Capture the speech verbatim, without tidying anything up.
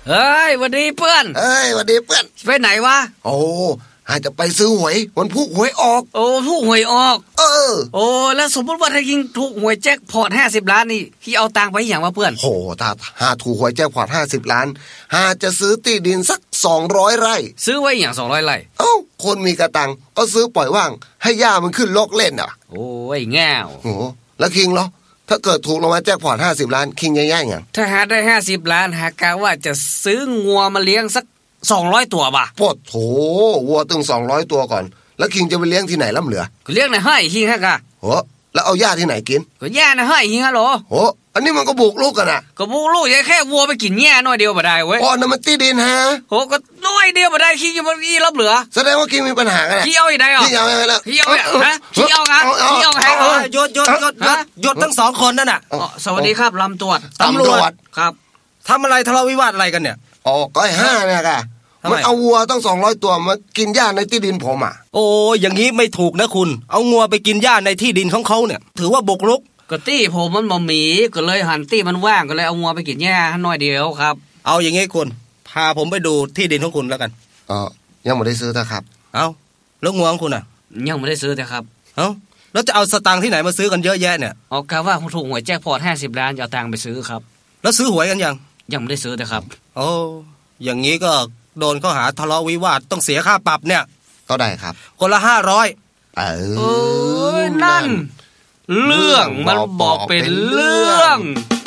เฮ้ยวันดีเพื่อนเอ้ยวันดีเพื่อนไปไหนวะโอ้อาจจะไปซื้อหวยวันพุธหวยออกโอ้ถูกหวยออกเออโอ้แล้วสมมติว่าถ้ายิงถูกหวยแจ็คพอตห้าสิบล้านนี่พี่เอาตังค์ไปอย่างว่าเพื่อนโหถ้าหาถูกหวยแจ็คพอตห้าสิบล้านหาจะซื้อที่ดินสักสองร้อยไร่ซื้อไว้อย่างสองร้อยไร่เอ้าคนมีกระตังก็ซื้อปล่อยว่างให้หญ้ามันขึ้นโลกเล่นอ่ะโอ้ยแง่วโหแล้วคิงเหรอถ้าเกิดถูกรางวัลแจ็คพอตห้าสิบล้านคิงจะแย่งอย่างถ้าหาได้ห้าสิบล้านหากะว่าจะซื้องัวมาเลี้ยงสักสองร้อยตัวป่ะโพดโถวัวตึงสองร้อยตัวก่อนแล้วคิงจะไปเลี้ยงที่ไหนล่ำเหลือก็เลี้ยงในให้คิงฮะกะโหแล้วเอาหญ้าที่ไหนกินก็หญ้าในให้คิงฮะโหลโหอันนี้มันก็บุกลูกกันน่ะก็บุกลูกแค่วัวไปกินหญ้าน้อยเดียวบ่ได้เว้ยอ๋อนั่นมันที่ดินฮะโหก็น้อยเดียวบ่ได้คิงจะมาอีรับเหลือแสดงว่าคิงมีปัญหากันน่ะคิงเอาอีได้อ่ะคิงเอาแล้วคิงเอาฮะคิงเอาฮะคิงเอาฮะเออหยุดหยุดหยุดหยุดหยุดทั้งสองคนนั่นน่ะสวัสดีครับลำตรวจตำรวจครับทำอะไรทะเลาะวิวาทอะไรกันเนี่ยอ๋อก็ไอ้ห้าเนี่ยค่ะมันเอาวัวตั้งสองร้อยตัวมากินหญ้าในที่ดินผมอ่ะโอ้อย่างนี้ไม่ถูกนะคุณเอางัวไปกินหญ้าในที่ดินของเขาเนี่ยถือว่าบุกรุกก็ตี้ผมมันบ่มีก็เลยหันตี้มันว่างก็เลยเอางัวไปกินหญ้าน้อยเดียวครับเอาอย่างงี้คุณพาผมไปดูที่ดินของคุณแล้วกันอ๋อยังไม่ได้ซื้อนะครับเอาแล้วงัวของคุณอ่ะยังไม่ได้ซื้อแต่ครับเอ้าแล้วจะเอาสตางค์ที่ไหนมาซื้อกันเยอะแยะเนี่ยเอากะว่าถูกหวยแจ็คพอตห้าสิบล้านจะเอาตังค์ไปซื้อครับแล้วซื้อหวยกันยังยังไม่ได้ซื้อแต่ครับโอ้อย่างงี้ก็โดนข้อหาทะเลาะวิวาทต้องเสียค่าปรับเนี่ยก็ได้ครับคนละห้าร้อยเออนั่นเรื่องมันบอกเป็นเรื่อง